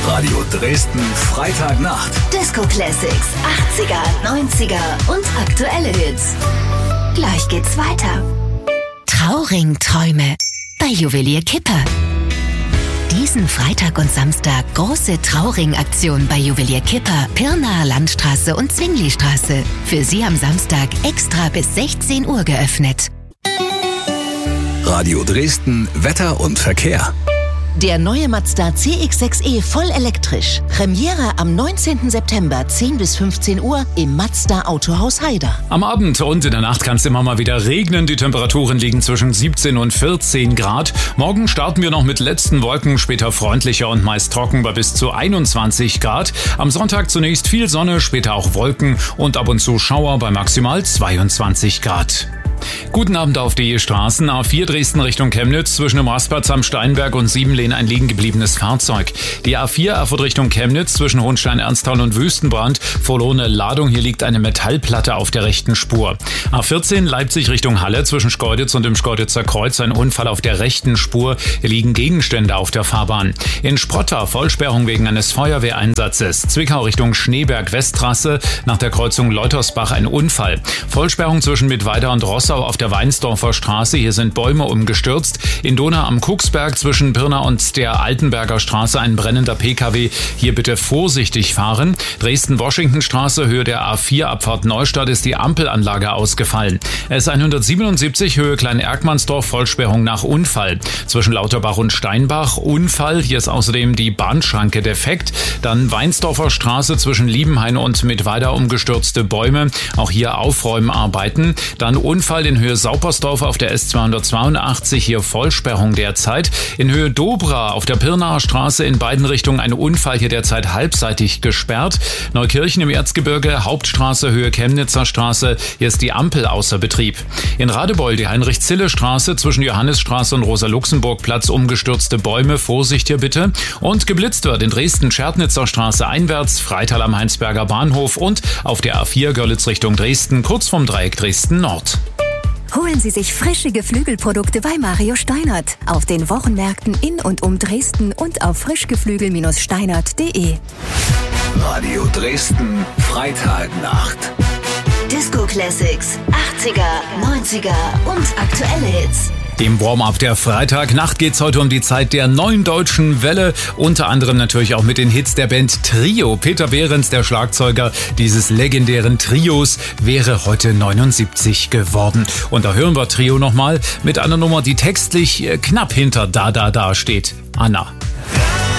Radio Dresden Freitagnacht. Disco Classics, 80er, 90er und aktuelle Hits. Gleich geht's weiter. Trauring-Träume bei Juwelier Kipper. Diesen Freitag und Samstag große Trauring-Aktion bei Juwelier Kipper, Pirnaer Landstraße und Zwinglistraße. Für Sie am Samstag extra bis 16 Uhr geöffnet. Radio Dresden Wetter und Verkehr. Der neue Mazda CX-6e voll elektrisch. Premiere am 19. September 10 bis 15 Uhr im Mazda Autohaus Haider. Am Abend und in der Nacht kann es immer mal wieder regnen. Die Temperaturen liegen zwischen 17 und 14 Grad. Morgen starten wir noch mit letzten Wolken, später freundlicher und meist trocken bei bis zu 21 Grad. Am Sonntag zunächst viel Sonne, später auch Wolken und ab und zu Schauer bei maximal 22 Grad. Guten Abend auf die Straßen. A4 Dresden Richtung Chemnitz, zwischen dem Rastplatz am Steinberg und Siebenlehn ein liegen gebliebenes Fahrzeug. Die A4 Erfurt Richtung Chemnitz, zwischen Hohenstein-Ernsthal und Wüstenbrand, verlorene Ladung, hier liegt eine Metallplatte auf der rechten Spur. A14 Leipzig Richtung Halle, zwischen Schkeuditz und dem Schkeuditzer Kreuz ein Unfall auf der rechten Spur, hier liegen Gegenstände auf der Fahrbahn. In Sprotta Vollsperrung wegen eines Feuerwehreinsatzes. Zwickau Richtung Schneeberg Westtrasse, nach der Kreuzung Leutersbach ein Unfall. Vollsperrung zwischen Mittweida und Rossau auf der Weinsdorfer Straße, hier sind Bäume umgestürzt. In Donau am Kucksberg zwischen Pirna und der Altenberger Straße ein brennender PKW, hier bitte vorsichtig fahren. Dresden-Washington-Straße, Höhe der A4 Abfahrt Neustadt ist die Ampelanlage ausgefallen. S177 Höhe Klein-Erkmannsdorf, Vollsperrung nach Unfall. Zwischen Lauterbach und Steinbach Unfall, hier ist außerdem die Bahnschranke defekt. Dann Weinsdorfer Straße zwischen Liebenhain und Mittweida umgestürzte Bäume, auch hier Aufräumarbeiten. Dann Unfall in Höhe Saupersdorf auf der S282, hier Vollsperrung derzeit. In Höhe Dobra auf der Pirnaer Straße in beiden Richtungen ein Unfall, hier derzeit halbseitig gesperrt. Neukirchen im Erzgebirge, Hauptstraße, Höhe Chemnitzer Straße, hier ist die Ampel außer Betrieb. In Radebeul die Heinrich-Zille-Straße zwischen Johannisstraße und Rosa-Luxemburg-Platz umgestürzte Bäume, Vorsicht hier bitte. Und geblitzt wird in Dresden-Scherdnitzer Straße einwärts, Freital am Heinsberger Bahnhof und auf der A4 Görlitz Richtung Dresden, kurz vom Dreieck Dresden Nord. Holen Sie sich frische Geflügelprodukte bei Mario Steinert. Auf den Wochenmärkten in und um Dresden und auf frischgeflügel-steinert.de. Radio Dresden Freitagnacht. Disco Classics, 80er, 90er und aktuelle Hits. Im Warm-up der Freitagnacht geht's heute um die Zeit der neuen deutschen Welle, unter anderem natürlich auch mit den Hits der Band Trio. Peter Behrens, der Schlagzeuger dieses legendären Trios, wäre heute 79 geworden. Und da hören wir Trio nochmal mit einer Nummer, die textlich knapp hinter Da Da Da steht. Anna.